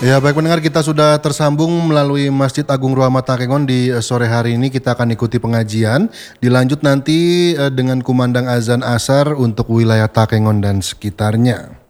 Ya baik pendengar, kita sudah tersambung melalui Masjid Agung Rahmat Takengon di sore hari ini. Kita akan ikuti pengajian. Dilanjut nanti dengan kumandang azan asar untuk wilayah Takengon dan sekitarnya.